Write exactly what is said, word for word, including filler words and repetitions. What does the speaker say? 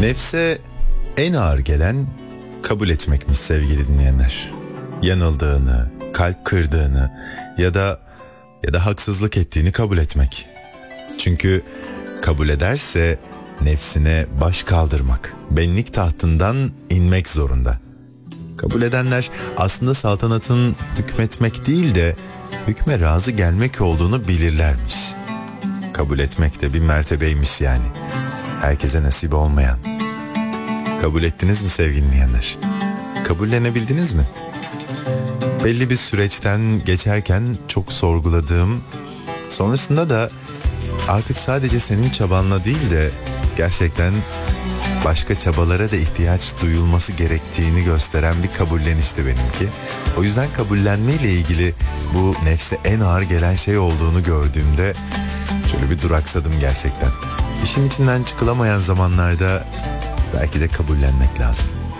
Nefse en ağır gelen kabul etmekmiş sevgili dinleyenler. Yanıldığını, kalp kırdığını ya da ya da haksızlık ettiğini kabul etmek. Çünkü kabul ederse nefsine baş kaldırmak, benlik tahtından inmek zorunda. Kabul edenler aslında saltanatın hükmetmek değil de hükme razı gelmek olduğunu bilirlermiş. Kabul etmek de bir mertebeymiş yani. Herkese nasip olmayan. Kabul ettiniz mi sevgili dinleyenler? Kabullenebildiniz mi? Belli bir süreçten geçerken çok sorguladığım, sonrasında da artık sadece senin çabanla değil de gerçekten başka çabalara da ihtiyaç duyulması gerektiğini gösteren bir kabullenişti benimki. O yüzden kabullenme ile ilgili bu nefse en ağır gelen şey olduğunu gördüğümde şöyle bir duraksadım gerçekten. İşin içinden çıkılamayan zamanlarda belki de kabullenmek lazım.